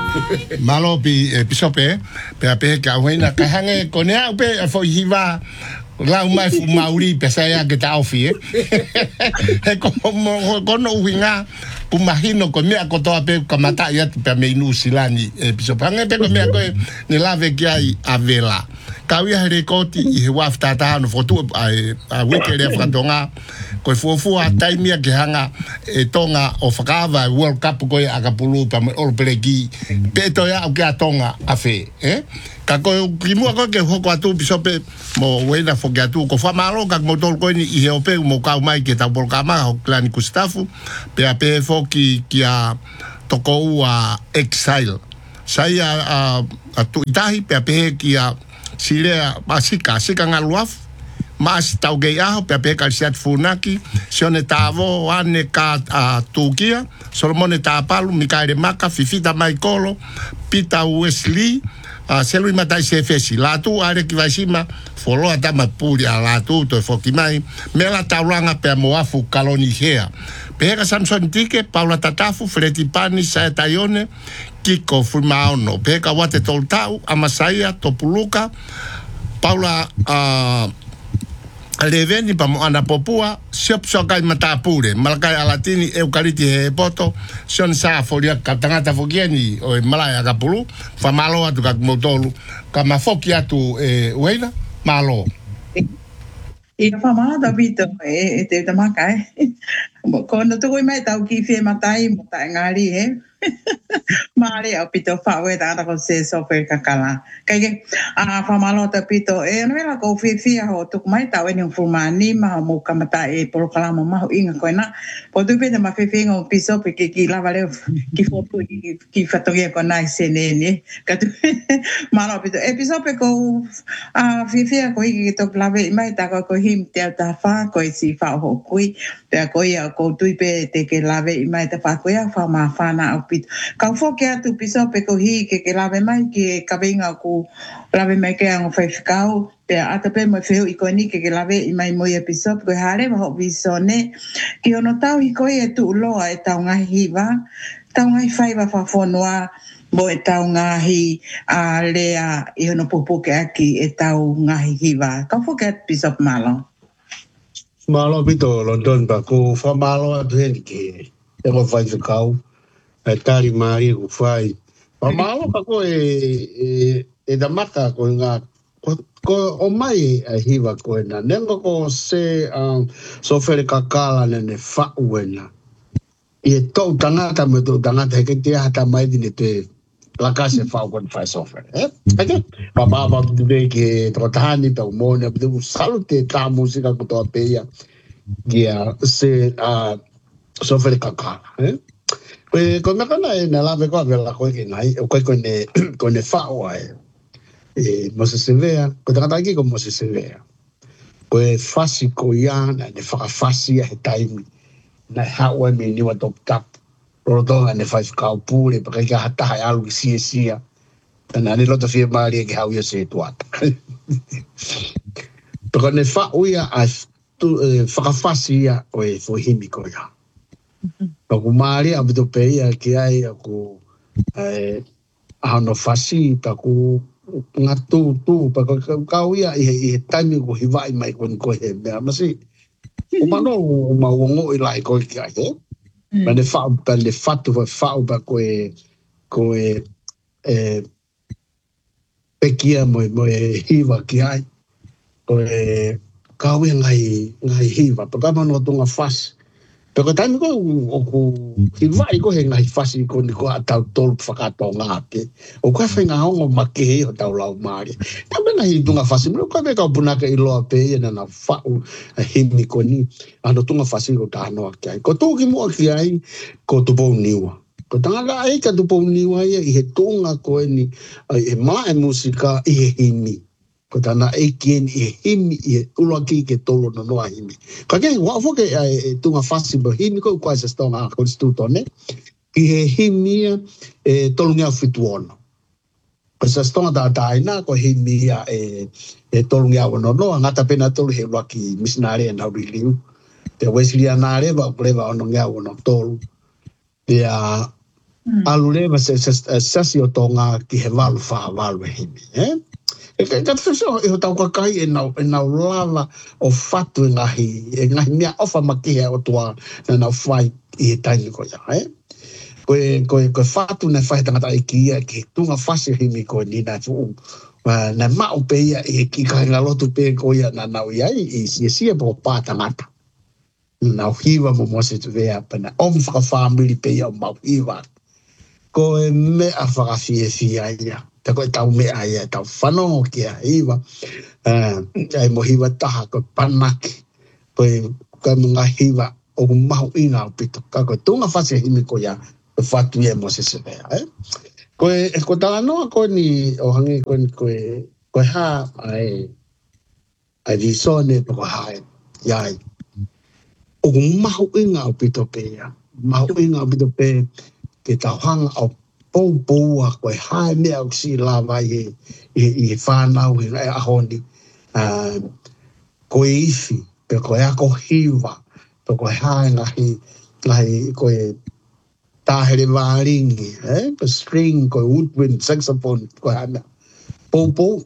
Malo pisope pe ka wena ka hange konea pe fo hiva la mai fu mauri pe saya que ta ofi e como kono winga pumahino ko mea ko toa pe ka mata ya pe me inu silani pisope hange pe ko mea ko ne lave ki ai avela ka wi hare koti I he wafta ta no fotu a wekere fratonga ko fu a taimia ke hanga e tonga o fakava World Cup ko akapulu pa o peleki peto ya o ke atonga afe ka ko kimu ko ke hoko atu pisope mo wena fo ke atu ko fa malo ka mo tol ko ni I he ope mo ka mai ke ta bolka ma o klani kustafu pe fo ki a toko a exile sai a tu itahi pe ki a Silea masika sika ngaluaf mas tauge aho pe kalsiat funaki sione tavo ane ka tukia solomone tapalu mikaire maka fifita maikolo pita Wesley selui matai sefesi la tu are ki vaisima folo ata mapuri la tu to fokimai mela tauranga pe moafu kalonigea pe Samson Tike Paula Tatafu Freti Pani Sae Taione Kiko Fumaono pe ka wate toltau Amasaya Topuluka Paula Leveni pa mo ana popua siop sokai matapure malakai alatini eukaliti he poto son sa folia katangata fogieni o malaya kapulu fa malo atu ka motolu ka mafoki atu weina malo I fa ma da vito te tamakai ko no to mai tau ki fe matai mo ta ngari he mare au pito fa we da ko se so fe kakala kai fa malo ta pito no era ko fe ho to mai tau ni fumani ma mo kamata por kala mo ma inga ko na po tu pe ma fe ngo piso pe ki la vale ki fo ki fato ye ko na senene ka tu malo pito piso pe ko fe ko ki to clave mai ta ko him te ta fa ko si fa ho kui te ko ya ko tu pe te ke lave mai ta fa ko ya fa ma fa na pit ka fo ke atu piso pe ko hi ke lave mai ke ka venga ku lave mai ke ang fa fikau pe ata pe mo feo ikoni ke lave mai mo ya piso ko hare mo visone ki ono tau i ko e tu lo e tau ngahi va tau ngai fai va fa fonoa mo e tau ngahi a lea i ono popo ke aki e tau ngahi hiva ka fo ke piso malo malo pito London ba ko fa malo atu hen ke e mo fai fikau tari mari ku fai pa malo ka ko e da maka ko nga ko o mai hiva ko na nengo ko se so fere kakala ne fa uena e to tangata me to tangata ke te hata mai dine te la casa fa ko fa software okay pa de ke trotani ta umone de salute ta música ko to peia dia se software kakala ko me kana na la ve ko la ko que nai o ko ne fa wa mo se vea ko ta ki como se vea ko fasi ko ya na de fa fasi e time na ha wa me ni wa top tap rotonga ne fa ka pure pa ka hata ha algo sia na ni lo to fi mari ke ha yo se tuat pero ne fa uya tu fa fasi ya o fo himiko ya Paku mari abito peia ki ai aku ano fasi paku ngatu tu paku kau ia I time ko hivai mai kon ko he masi o mano ma wongo I lai ko ki ai ma le fa pa le fatu fa pa ko pekia mo hiva ki ai ko kau ia ngai hiva pa ka mano tunga fasi Pero tani ko vai ko he ngai fasi ko ni ko atau tol whakato ngate. O ka whenga hongo make o tau lau maari. Tabe na hi tunga fasi. Mino ka weka punaka I loa pe na na whau himi ko ni. Ano tunga fasi ko tahanoa ki ai. Ko tūki mua ki ai ko tupou niwa. Ko tangaka ai ka tupou niwa ia I he tunga ko ni he maa musika I he himi. Ko tana e kien I himi I uloa ki ke tolo no noa himi. Ka kei wa foke tunga fasi bo himi ko kwa se stonga konstituto ne. I he himi tolo ngea fituono. Ko se stonga da daina ko himi tolo ngea wano noa ngata pena tolo he uloa ki misinare na uriliu. Te Wesley anare ba kuleva ono ngea wano tolo. Te Alule ma se sasi o tonga ki he walu wha walu himi. E ka wheseo e ho tau kakai e nau lava o whatu e ngahi mea ofa makihe o tua na nau whai i he taini ko ia. Koe whatu na whai tangata i ki ia ki tunga whasi himi ko ni na fu. Na mau pe ia i ki kainga lotu pe ko ia na nau iai i sia po pāta mata. Nau hiwa mo mose tu vea pana. Om whakawhamiri pe ia o mau hiwa. Ko e mea whakawhia ia. Ta koe tau mea ia, tau whanongo kia hiwa. Ai mo hiwa taha koe panaki. Koe mga hiwa o mahu inga o pito. Ka koe tunga whase himi ko ia, koe whatu ia mo se se mea. Koe tala noa koe ni o hangi koe haa ai visone po koe haa iai. O mahu inga o pito pe ia. Mahu inga o pito pe ke tau hanga o pou a koe hae mea o si lawa i whanau i ngai ahoni. Koe ifi, pe koe ako hiwa, pe koe hae ngahi koe tāhere wāringi, pe string, koe woodwind, saxophone, koe hana. Pou,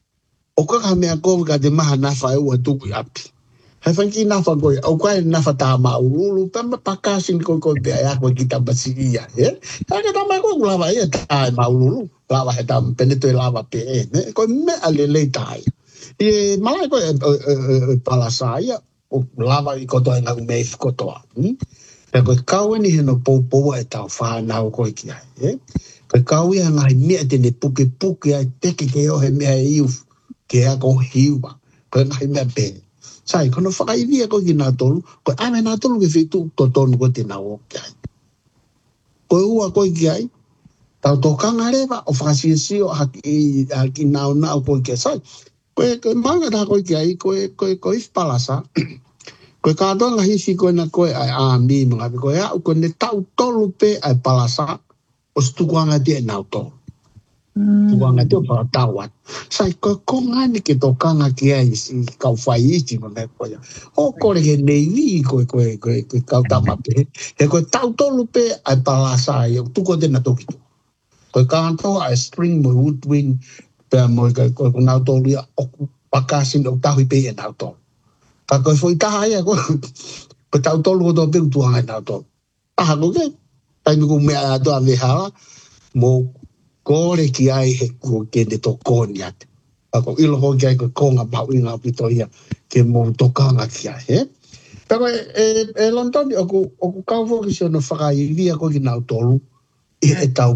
o kaka mea koe ka te maha nafa e ua tuku api. Hei whanki nafa koe, au koe nafa tā maurulu, pama pakasin koe pia ea koe ki tambasi ia. Haka tā mai koe lawa ia tā maurulu, lawa he tā peneto e lawa pe e. Koe mea lelei tāi. Malai koe palasa ia, o lawa i kotoa ngau mei kotoa. Pea koe kaue ni he no pou e tau whanau koe ki ai. Koe kaue ia ngai mea tene puke ai teke ke o he mea e iu, ke ea ko hiwa, koe ngai mea pene. Sai, kono whakaivia koe ki nā tolu, koe ame nā tolu ke whitu to tonu koe te nao ki ai. Koe ua koe ki ai, tau tō kangarewa o whakasiasio ki nao koe ki ai. Sai, koe manga tā koe ki ai, koe ifpalasa, koe kātonga hisi koe na koe ai āmi mga, koe au koe ne tau tolu pe ai palasa, o stukuanga te e nao tolu. Tuanga te o whakatauat. Sai, koe kongani ke tō kanga ki ai si kau whai iti mo me koe. O kore ke neivi koe kau tamape. He koe tau tolu pe ai palasa ai, o tuko tena tokitu. Koe kāntoa ai string mo woodwind, pea mo koe nau tolu ia o pakasin o tahui pe e nau tolu. Ka koe fwoi taha ia koe tau tolu o tō pe utuanga e nau tolu. Taha koe, taimi ko mea atoa vehala, mo kore ki ai he kua kene tō kōni ate. Ako ilo ho ki ai koe konga pau inga pito ia ke mō tokanga ki ai. Pero e Londoni, oku kaufoki se ono whakaivia koe ki nau tolu, i he tau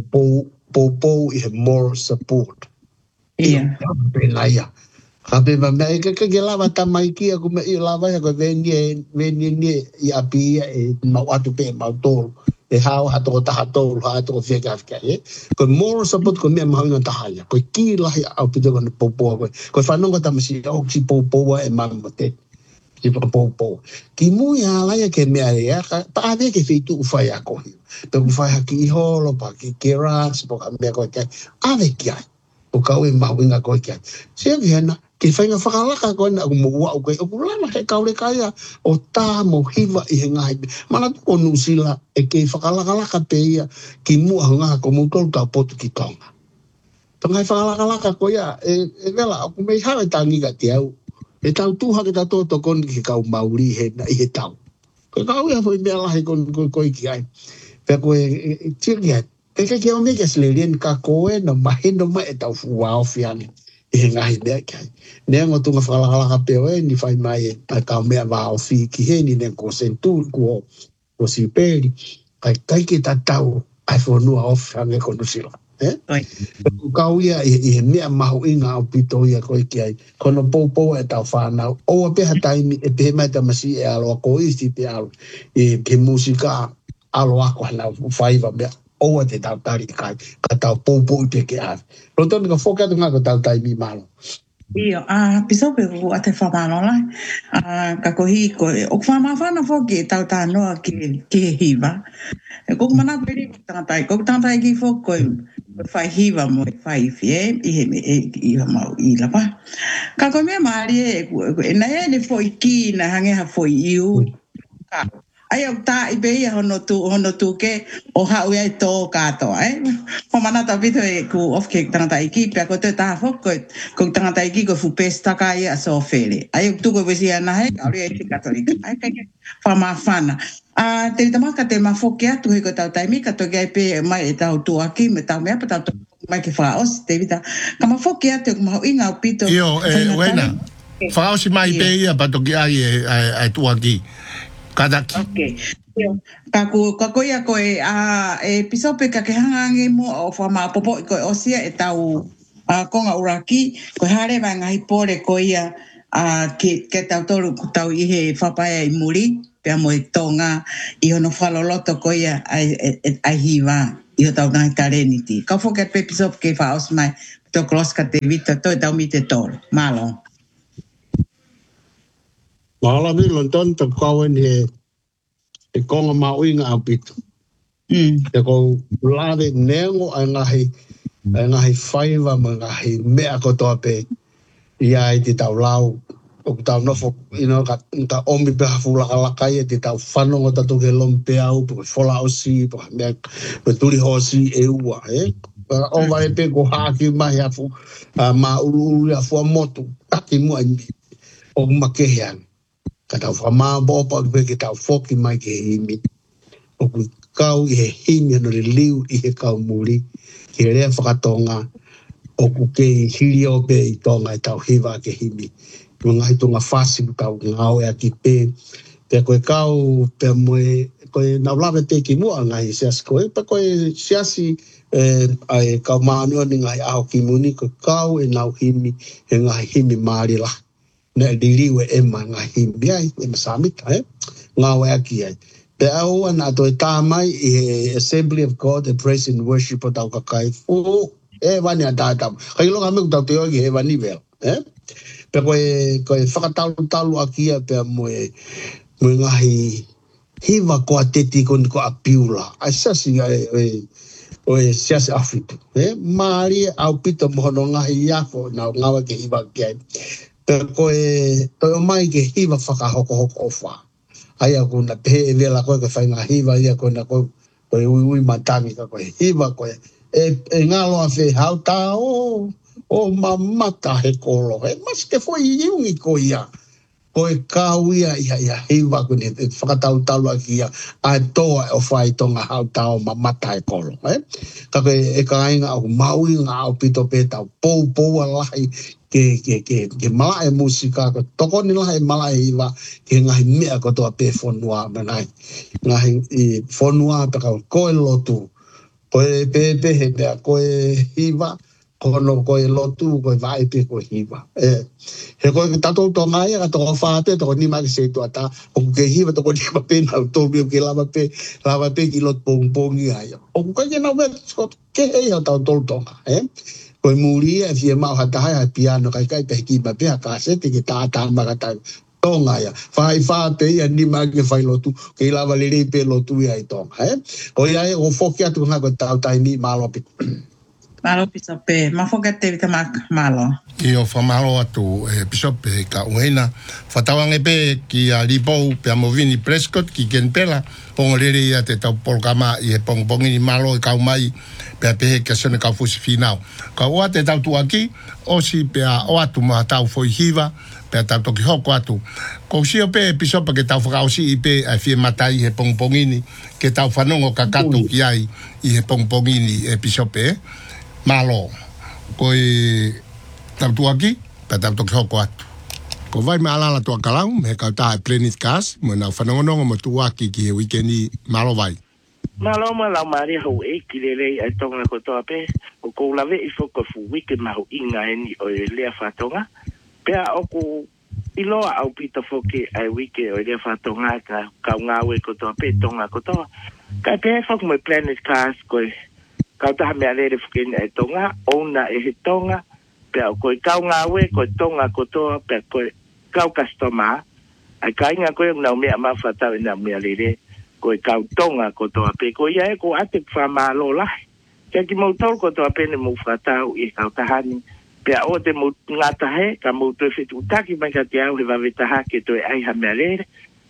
pou i he moral support. Ia. Pena ia. Hape ma mea ke lava tamaiki aku me i lava ia koe venie i api ia e mau atu pe mau tolu. E hao hatoko taha tolu, hatoko whiaka whika. Koe moral support koe mea maunga taha ia. Koe ki lahi au pito koe poupoa koe. Koe whanonga tamasi au si poupoa e mama te. Si poupoa. Ki mui halaia ke mea rea, pa avea ke whitu uwhai a kohi. Pe uwhai haki i holo, pa ki rats, pa mea koe kai. Ave ki ai. O kau e maunga koe ki ai. Sia ki hena, ke whainga whakalaka koe na aku mua au koe. Oku lama he kaure kaya o tā mo hiwa i he ngai. Mana tuko nusila e ke whakalaka pe ia ki mua hunga ko mutolu tau potu ki tonga. Tongai whakalaka koe ia e vela aku mei hawe tangiga te au. E tau tuha ke ta toto koni ki kau mauri he na i he tau. Koe kau ia fwoi mea lahi koe ki ai. Pea koe tiri ai. E ke o meke slerien ka koe no mahendo mai e tau fuwao fiani. I ngahi mea kai. Nea ngotunga whakalaka peo e ni whai mai e kau mea wao fi ki he ni nea ko sentu ko siperi. Kai ke ta tau ai whanua ofi hange kono sila. Kau ia i he mea mahu inga au pito ia koe ki ai. Kono pou e tau whanau. Oa peha taimi e pehe mai tamasi e aloa ko isi pe alo. E ke musika aloa ko hana whaiva mea. Oa te tau tari kai, ka tau pou te ke awe. Rotoni ka whokatu ngā ko tau taimi malo. Iyo, piso pe ku ate whamano lai. Ka kohi koe, o whamawhana whoki e tau tānoa ki hiwa. E kuk mana peri tangatai, kuk tangatai ki whok koe whai hiwa mo e whai fie, i mau i lapa. Ka koe mea maari e nai e ne whoi ki na hangeha whoi iu. ai au ta I be hono tu ke o ha u ai to kato o mana ta vito e ku of ke tanga iki pe ko te ta fo ko tanga iki ko fu pesta ka ia so fele ai tu ko vesi ana he au ai katolika ai ka fa ma fana te tamaka te mafoke atu he ko tau taimi ka to ke pe mai e tau tu aki me tau me pa tau mai ke fa os te vita ka mafoke atu ko ma inga o pito io wena fa os mai pe ia pa to ke ai tu aki kadaki okay ka ia ko e pisope ka ke hanga nge mo o fa ma popo ko osia e tau konga uraki ko hare va ngai pore ko ia ke tau tolu ku tau I he whapaia I muri pia mo I tonga I hono whaloloto ko ia ai hiwa I ho tau ngai tareniti ka foke pe pisope ke wha os mai to klos ka te vita to tau mi te tolu malo Mala mi London to kawen he e konga mauinga au pito. Te ko lade nengo ai ngahi whaiva ma ngahi mea kotoa pe ia I te tau lau o tau nofo ka omi pe hafula kalakai e te tau whanonga tatu ke lompe au po fola o si po mea pe turi hosi e ua o vai pe ko haki mahi afu ma ulu afu a motu taki mua o makehean ka tau whamaa bopa pe ke tau foki mai ke himi o ku kau I he himi no le liu I he kau muri ke rea whakatonga o ku ke hiri o pe I tonga I tau hiwa ke himi ngai tunga fasi tau ngau e aki pe pe koe kau pe moe koe naulawe te ki mua ngai siasi koe pe koe siasi ai kau maanua ni ngai aho ki muni koe kau e nau himi e ngai himi maari la na diliwe e ma ngai himi ai e masamita ngau e aki ai pe au ana to e tamai I Assembly of God and Praise and Worship o tau kakai fu e wani a tātam kai longa me tau te ogi he wani vel pe koe whakatalu akia pe moe ngahi hiwa koa teti koni ko apiula. Ai sasi o siasi afitu. Maari au pito mohono ngahi yako na ngawa ke hiwa kia. Pe koe toi mai ke hiwa whakahoko ofa. Ai aku na pehe e vela koe ke whai ngā hiwa ia koe na koe ui matangi ka koe hiwa koe. E ngalo a whi hau tā o mamata he kolo. Mas ke foi iungi ko ia. Ko e kau ia hiwa ko ni whakatautalu aki ia a toa o whai tonga hau tau mamata he kolo. Ka koe e ka ainga au maui ngā au pito pe tau pou alahi ke malae musika ko toko ni lahi malae hiwa ke ngahi mea ko toa pe whonua manai. Ngahi whonua pe kau koe lotu. Koe pepe he mea koe hiwa kono koe lotu koe vai pe koe hiwa he koe tatou tonga ia ka toko whaate toko ni maki se tua ta o ke hiwa toko ni ma pe na utobi o ke lava pe ki lot pongi ai o koe ke na wet ke hei o tau tolu tonga koe muri e fie mau hatahai hai piano kai pe ki ma pe haka sete ke tātā maka tau tonga ia whai whaate ia ni maki whai lotu ke lava lere pe lotu ia I tonga o ia o foki atu ngā koe tau taimi malopi malo pisope mafoka te vita malo Io fa malo atu pisope ka uena fatawang pe ki a lipo pe amovini Prescott ki kenpela pongolere ia te tau polkama I pongpongi malo ka mai pe pe ke sone ka fusi final ka o te tau tu aki o si pe o atu ma tau foi hiva pe tau toki hoko atu ko si o pe pisope ke tau fa o si pe a fie matai he pongpongini ke tau fanongo ka katu ki ai I he pongpongini pisope malo koe tau aki pa tau toki hoko atu ko vai ma alala tua kalau me kau tae plenit kas mo nau whanongonongo mo tuaki ki he weekendi malo vai malo ma lau maari hau ki lelei ai tonga ko toa pe o kou lawe I whoko fu weekend mahu inga eni o lea whatonga pea o kou iloa au pita whoke ai wike o lea whatonga ka kau ngawe ko toa pe tonga ko toa kai pe whoko mo planet kas koe kau taha mea lere whukeni ai tonga, ona he tonga, pea koe kau ngawe, koe tonga kotoa, pea koe kau kastoma, ai ka inga koe nau mea mawhatau nau mea lere, koe kau tonga kotoa, pe koe ia ko ate whamalo lahi. Kia ki mau tau kotoa pene mau whatau I kau tahani, pea o te mau ngatahe, ka mau tue whetu utaki mai ka te au he wawetaha ke toe ai ha mea lere,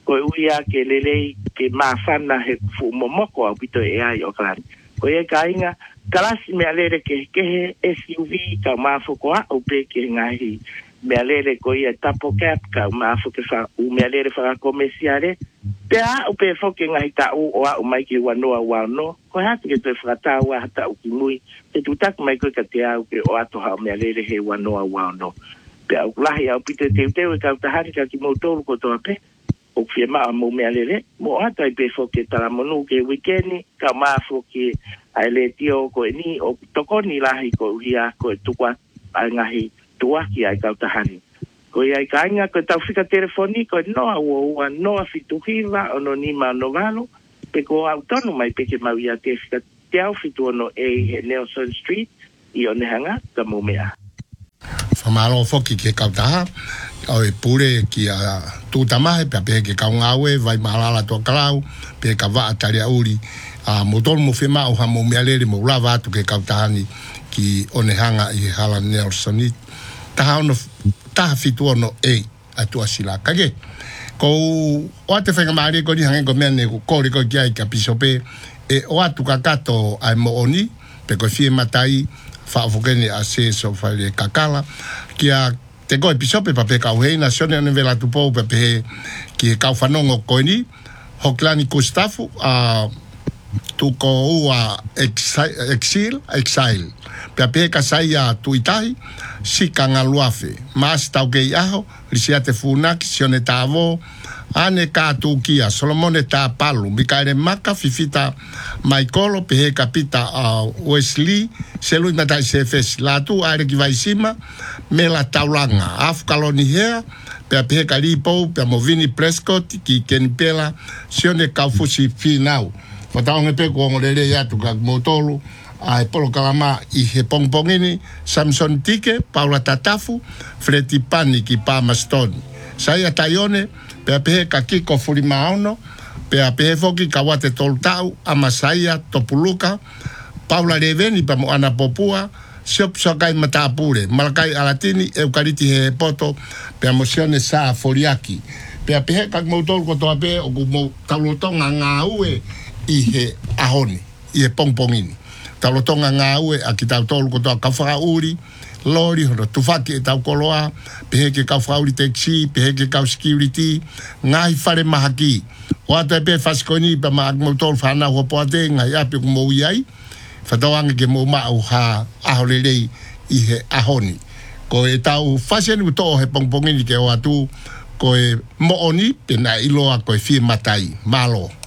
ko uia ke lele ke mafana he fu momoko au pito e ai o klan ko e kainga kalasi me alere ke SUV ka mafoko au pe ke ngahi me alere ko ia tapo cap ka mafoko fa u me alere fa komersiale pe a u pe foke ngahi ta o mai ke wanoa wano ko ha ke te frata wa hata u kimui te tutak mai ko ka te au ke o ato ha me alere he wanoa wano pe au lahi au pito te ka tahari ka ki motor ko to pe o fie maa mo mea lere, mo ata i pe foke tala monu ke wikeni, ka maa foke ai le tio ko e ni, o toko ni lahi ko uhia ko e tukwa ai ngahi tuaki ai kautahani. Ko i ai kainga ko tau whika telefoni ko e noa ua noa fituhiva o no nima no valo, pe ko au tonu mai peke mau ia te whika te au fitu ono e he Nelson Street, i o nehanga ka mo mea. Whamalo foki ke kautaha, o e pure ki a tūtamahe, pe ke kaungawe, vai mahalala tua karau, pe ka waa tari auri, motol mo whima o ha mo mealere mo ula watu ke kautahani ki onehanga i hala Nelson. Taha ono, taha fitu ono e atua sila kage. Ko o te whenga maari ko ni hange ko mea ne ko kore ko kia i ka pisope, e o atu ka kato ai mo oni, pe ko fie matai, whaafokene a se so whaile kakala, kia te koe pisope pa pe kau hei, na sione ane vela tupou pa pe ki kau whanongo koe ni, hoklani kustafu, tuko ua exile, pe ka saia tuitahi, si ka ngaluafe, maasi tau kei aho, lisiate funaki, sione tavo, ane ka tukia, Solomone ta palu, Mikaere maka, fifita Maikolo, pehe kapita Wesley, selui matai CFS, la tu aere ki vaisima, me la taulanga, afu kaloni hea, pehe ka lipo, pe Movini Prescott, ki kenipela, sione kaufusi finau. Wataonge pe ko ngorele yatu ka motolu, ai polo kalama i he pongpongini, Samson Tike, Paula Tatafu, Freti Pani ki Palmerston. Saya taione, pehe ka kiko furi maono, pehe foki ka wate toltau, Amasaya, Topuluka, Paula Reveni pa mo ana popua, siop sokai matapure, Malakai Alatini, Eukariti he poto, pe mosione sa foriaki. Pehe ka motolu ko toa pe, o mo taulotonga ngā ue, i he ahoni, i he pongpongini. Taulotonga ngā ue, a ki tau tolu ko toa kawhaka uri, lori, hono tufaki e tau koloa, pehe ke kau whauri taxi, pehe ke kau security, ngahi whare mahaki. O ata e pe whasikoni, pa ma akmautolu whanau hopoate, ngai api ku mou iai, whatawange ke mou mau ha ahorelei i he ahoni. Ko e tau whasenu toa he pongpongini ke o atu, ko e mooni, pe na iloa ko e fie matai, malo.